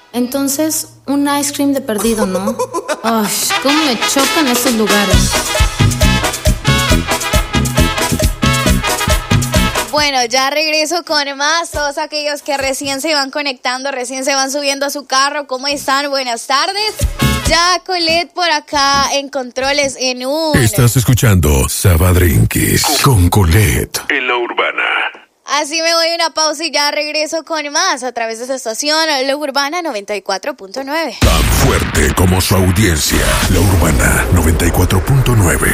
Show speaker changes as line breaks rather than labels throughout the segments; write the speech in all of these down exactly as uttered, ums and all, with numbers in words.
Entonces, un ice cream de perdido, ¿no? Ay, cómo me chocan esos lugares.
Bueno, ya regreso con más. Todos aquellos que recién se van conectando, recién se van subiendo a su carro, ¿cómo están? Buenas tardes. Ya Colette por acá en controles en un...
Estás escuchando Sabadrinquis con Colette en La Urbana.
Así me voy a una pausa y ya regreso con más a través de esta estación, La Urbana noventa y cuatro punto nueve.
Tan fuerte como su audiencia, La Urbana noventa y cuatro punto nueve.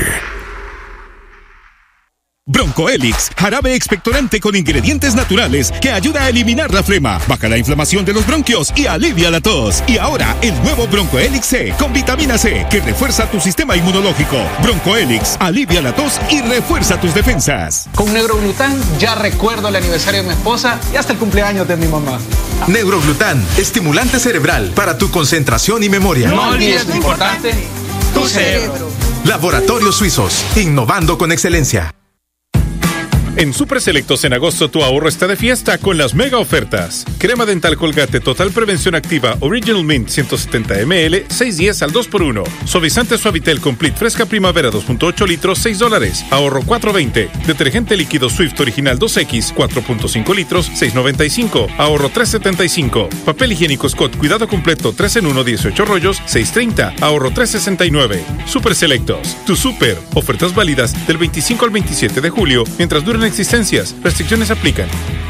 Bronco Helix, jarabe expectorante con ingredientes naturales que ayuda a eliminar la flema, baja la inflamación de los bronquios y alivia la tos. Y ahora, el nuevo Bronco Helix C con vitamina C que refuerza tu sistema inmunológico. Bronco Helix, alivia la tos y refuerza tus defensas.
Con Neuroglután ya recuerdo el aniversario de mi esposa y hasta el cumpleaños de mi mamá.
Neuroglután, estimulante cerebral para tu concentración y memoria.
No olvides lo importante, tu cerebro.
Laboratorios Suizos, innovando con excelencia.
En Super Selectos en agosto tu ahorro está de fiesta con las mega ofertas. Crema dental Colgate Total Prevención Activa Original Mint ciento setenta mililitros, seis diez al dos por uno. Suavizante Suavitel Complete Fresca Primavera dos punto ocho litros, seis dólares. Ahorro cuatro veinte. Detergente líquido Swift Original dos equis, cuatro punto cinco litros, seis noventa y cinco. Ahorro tres setenta y cinco. Papel higiénico Scott Cuidado Completo tres en uno, dieciocho rollos, seis treinta. Ahorro tres sesenta y nueve. Super Selectos. Tu super. Ofertas válidas del veinticinco al veintisiete de julio mientras duren existencias. Restricciones aplican.